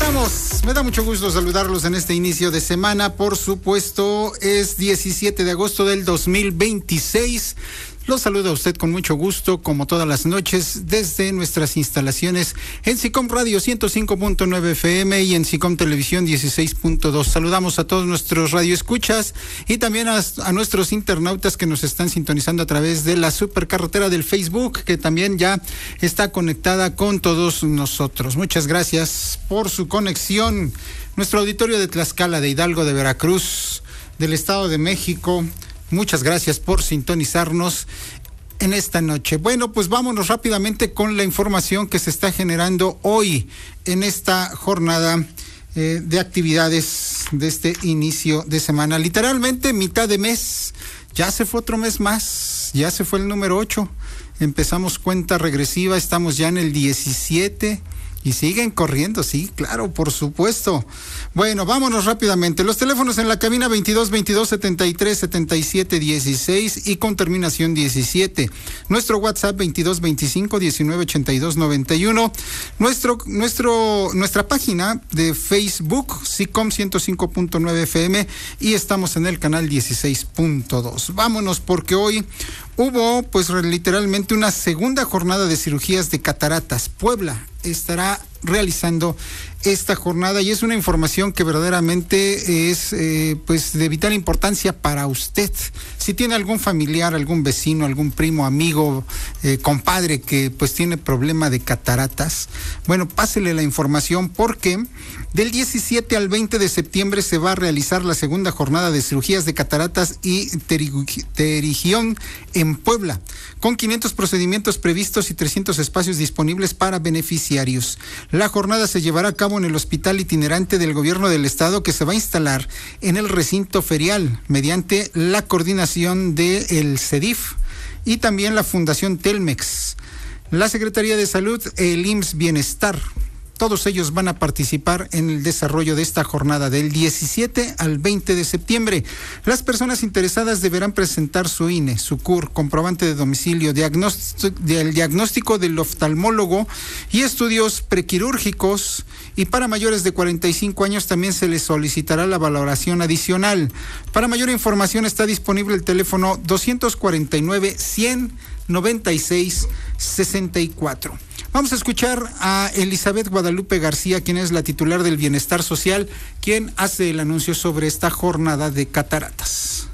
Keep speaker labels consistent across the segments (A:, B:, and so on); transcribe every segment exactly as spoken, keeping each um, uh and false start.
A: estamos? Me da mucho gusto saludarlos en este inicio de semana. Por supuesto, es diecisiete de agosto del dos mil veintiséis. Los saludo a usted con mucho gusto, como todas las noches, desde nuestras instalaciones en SICOM Radio ciento cinco punto nueve F M y en SICOM Televisión dieciséis punto dos. Saludamos a todos nuestros radioescuchas y también a, a nuestros internautas que nos están sintonizando a través de la supercarretera del Facebook, que también ya está conectada con todos nosotros. Muchas gracias por su conexión. Nuestro auditorio de Tlaxcala, de Hidalgo, de Veracruz, del Estado de México, muchas gracias por sintonizarnos en esta noche. Bueno, pues vámonos rápidamente con la información que se está generando hoy en esta jornada eh, de actividades de este inicio de semana. Literalmente mitad de mes, ya se fue otro mes más, ya se fue el número ocho. Empezamos cuenta regresiva, estamos ya en el diecisiete. Y siguen corriendo, sí, claro, por supuesto. Bueno, vámonos rápidamente. Los teléfonos en la cabina veintidós veintidós setenta y tres setenta y siete dieciséis y con terminación diecisiete. Nuestro WhatsApp veintidós veinticinco diecinueve ochenta y dos noventa y uno. Nuestro, nuestro, nuestra página de Facebook, SICOM ciento cinco punto nueve F M, y estamos en el canal dieciséis punto dos. Vámonos porque hoy hubo, pues, literalmente una segunda jornada de cirugías de cataratas. Puebla estará realizando esta jornada y es una información que verdaderamente es eh, pues de vital importancia para usted. Si tiene algún familiar, algún vecino, algún primo, amigo, eh, compadre que pues tiene problema de cataratas, bueno, pásele la información porque del diecisiete al veinte de septiembre se va a realizar la segunda jornada de cirugías de cataratas y pterigión en Puebla, con quinientos procedimientos previstos y trescientos espacios disponibles para beneficiarios. La jornada se llevará a cabo en el Hospital Itinerante del Gobierno del Estado, que se va a instalar en el recinto ferial mediante la coordinación del CEDIF y también la Fundación Telmex, la Secretaría de Salud, el I M S S Bienestar. Todos ellos van a participar en el desarrollo de esta jornada del diecisiete al veinte de septiembre. Las personas interesadas deberán presentar su I N E, su C U R, comprobante de domicilio, diagnóstico, del diagnóstico del oftalmólogo y estudios prequirúrgicos. Y para mayores de cuarenta y cinco años también se les solicitará la valoración adicional. Para mayor información está disponible el teléfono doscientos cuarenta y nueve, cien, noventa y seis, sesenta y cuatro. Vamos a escuchar a Elizabeth Guadalupe García, quien es la titular del Bienestar Social, quien hace el anuncio sobre esta jornada de cataratas.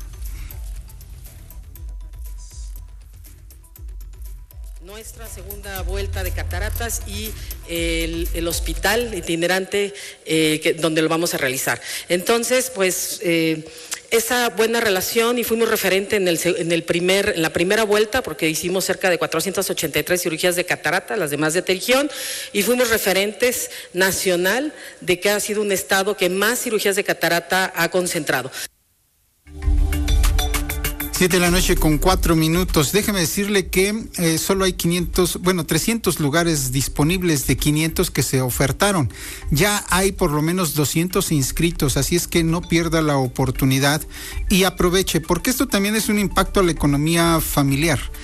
B: Nuestra segunda vuelta de cataratas y el, el hospital itinerante eh, que, donde lo vamos a realizar. Entonces, pues eh, esa buena relación, y fuimos referente en el, en el primer, en la primera vuelta, porque hicimos cerca de cuatrocientas ochenta y tres cirugías de catarata, las demás de pterigión, y fuimos referentes nacional de que ha sido un estado que más cirugías de catarata ha concentrado.
A: Siete de la noche con cuatro minutos. Déjeme decirle que eh, solo hay quinientos, bueno, trescientos lugares disponibles de quinientos que se ofertaron. Ya hay por lo menos doscientos inscritos, así es que no pierda la oportunidad y aproveche, porque esto también es un impacto a la economía familiar.